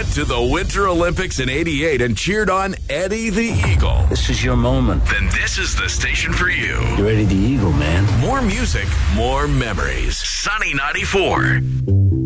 went to the Winter Olympics in '88 and cheered on Eddie the Eagle, This is your moment. then this is the station for you. You're Eddie the Eagle, man. More music, more memories. Sunny 94.